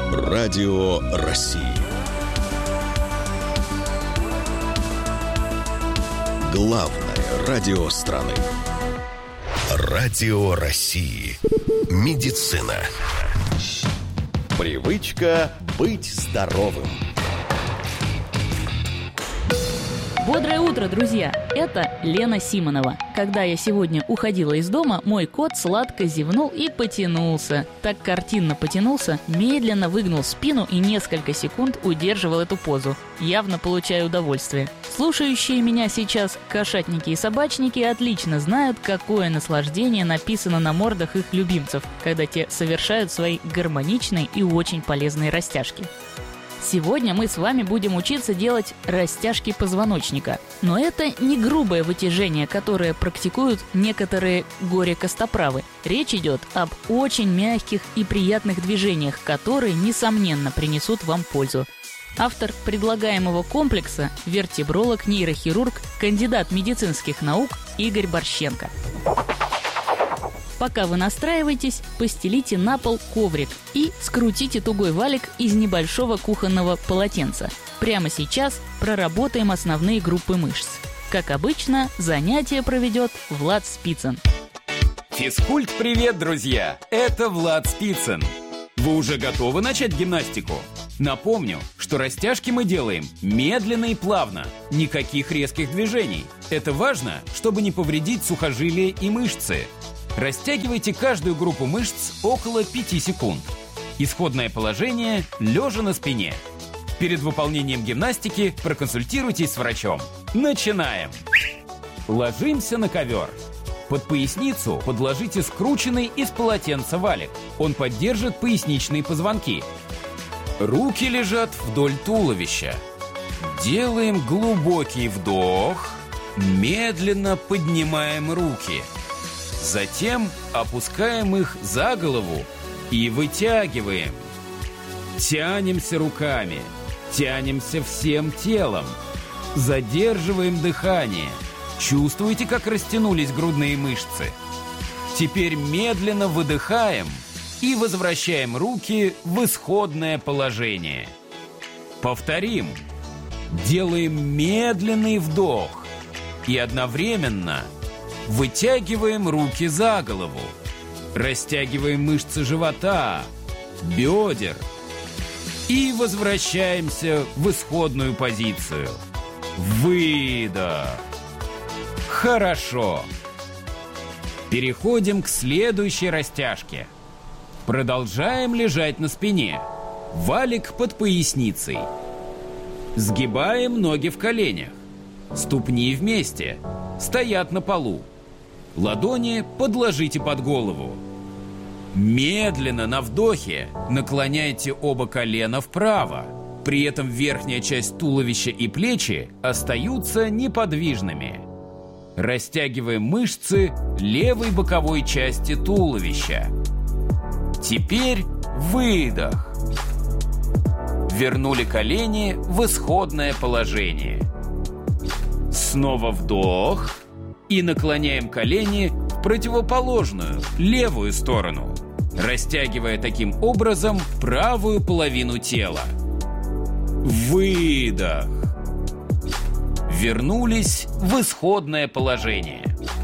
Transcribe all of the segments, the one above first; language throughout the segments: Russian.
Радио России. Главное радио страны. Радио России. Медицина. Привычка быть здоровым. Бодрое утро, друзья! Это Лена Симонова. Когда я сегодня уходила из дома, мой кот сладко зевнул и потянулся. Так картинно потянулся, медленно выгнул спину и несколько секунд удерживал эту позу. Явно получая удовольствие. Слушающие меня сейчас кошатники и собачники отлично знают, какое наслаждение написано на мордах их любимцев, когда те совершают свои гармоничные и очень полезные растяжки. Сегодня мы с вами будем учиться делать растяжки позвоночника. Но это не грубое вытяжение, которое практикуют некоторые горе-костоправы. Речь идет об очень мягких и приятных движениях, которые, несомненно, принесут вам пользу. Автор предлагаемого комплекса – вертебролог, нейрохирург, кандидат медицинских наук Игорь Борщенко. Пока вы настраиваетесь, постелите на пол коврик и скрутите тугой валик из небольшого кухонного полотенца. Прямо сейчас проработаем основные группы мышц. Как обычно, занятие проведет Влад Спицын. Физкульт-привет, друзья! Это Влад Спицын. Вы уже готовы начать гимнастику? Напомню, что растяжки мы делаем медленно и плавно, никаких резких движений. Это важно, чтобы не повредить сухожилия и мышцы. Растягивайте каждую группу мышц около 5 секунд. Исходное положение – лежа на спине. Перед выполнением гимнастики проконсультируйтесь с врачом. Начинаем! Ложимся на ковер. Под поясницу подложите скрученный из полотенца валик. Он поддержит поясничные позвонки. Руки лежат вдоль туловища. Делаем глубокий вдох. Медленно поднимаем руки. Затем опускаем их за голову и вытягиваем. Тянемся руками, тянемся всем телом. Задерживаем дыхание. Чувствуете, как растянулись грудные мышцы? Теперь медленно выдыхаем и возвращаем руки в исходное положение. Повторим. Делаем медленный вдох и одновременно вытягиваем руки за голову. Растягиваем мышцы живота, бедер. И возвращаемся в исходную позицию. Выдох. Хорошо. Переходим к следующей растяжке. Продолжаем лежать на спине. Валик под поясницей. Сгибаем ноги в коленях. Ступни вместе. Стоят на полу. Ладони подложите под голову. Медленно на вдохе наклоняйте оба колена вправо. При этом верхняя часть туловища и плечи остаются неподвижными. Растягиваем мышцы левой боковой части туловища. Теперь выдох. Вернули колени в исходное положение. Снова вдох. И наклоняем колени в противоположную, левую сторону, растягивая таким образом правую половину тела. Выдох. Вернулись в исходное положение.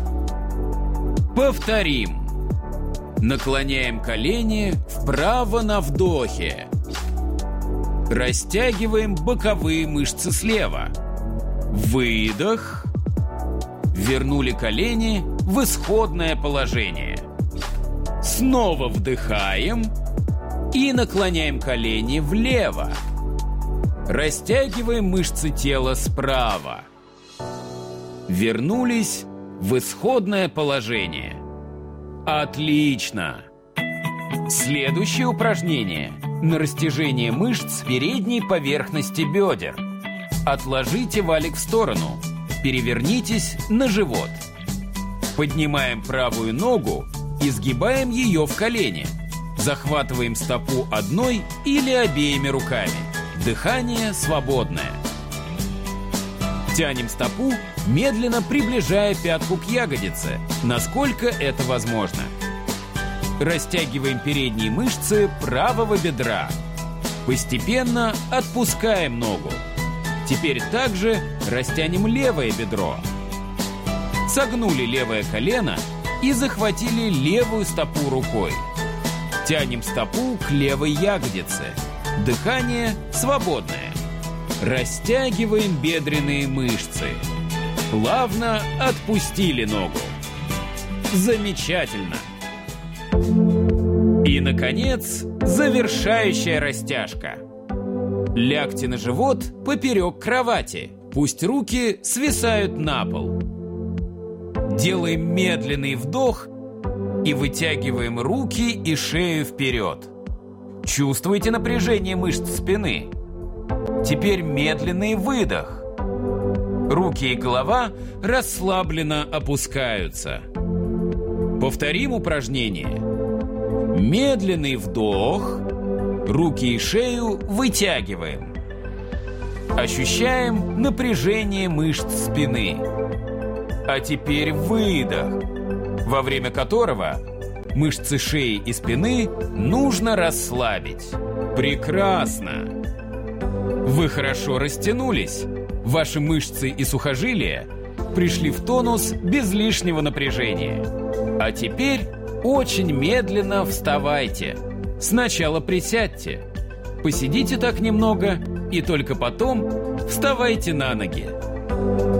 Повторим. Наклоняем колени вправо на вдохе. Растягиваем боковые мышцы слева. Выдох. Вернули колени в исходное положение. Снова вдыхаем и наклоняем колени влево. Растягиваем мышцы тела справа. Вернулись в исходное положение. Отлично! Следующее упражнение на растяжение мышц передней поверхности бедер. Отложите валик в сторону. Перевернитесь на живот. Поднимаем правую ногу и сгибаем ее в колени. Захватываем стопу одной или обеими руками. Дыхание свободное. Тянем стопу, медленно приближая пятку к ягодице, насколько это возможно. Растягиваем передние мышцы правого бедра. Постепенно отпускаем ногу. Теперь также растянем левое бедро. Согнули левое колено и захватили левую стопу рукой. Тянем стопу к левой ягодице. Дыхание свободное. Растягиваем бедренные мышцы. Плавно отпустили ногу. Замечательно. И, наконец, завершающая растяжка. Лягте на живот поперек кровати. Пусть руки свисают на пол. Делаем медленный вдох и вытягиваем руки и шею вперед. Чувствуете напряжение мышц спины? Теперь медленный выдох. Руки и голова расслабленно опускаются. Повторим упражнение. Медленный вдох. Руки и шею вытягиваем. Ощущаем напряжение мышц спины. А теперь выдох, во время которого мышцы шеи и спины нужно расслабить. Прекрасно! Вы хорошо растянулись. Ваши мышцы и сухожилия пришли в тонус без лишнего напряжения. А теперь очень медленно вставайте. Сначала присядьте. Посидите так немного и только потом вставайте на ноги.